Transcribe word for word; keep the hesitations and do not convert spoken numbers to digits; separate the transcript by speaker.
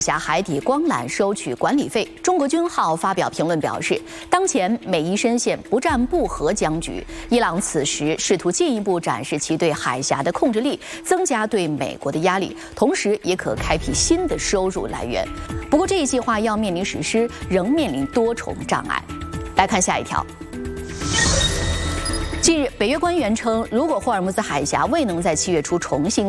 Speaker 1: 峡海底光缆收取管理费，中国军号发表评论表示，当前美伊深陷不战不和僵局，伊朗此时试图进一步展示其对海峡的控制力，增加对美国的压力，同时也可开辟新的收入来源。不过，这一计划要面临实施，仍面临多重障碍。来看下一条。 近日，北约官员称，如果霍尔木兹海峡未能在七月初重新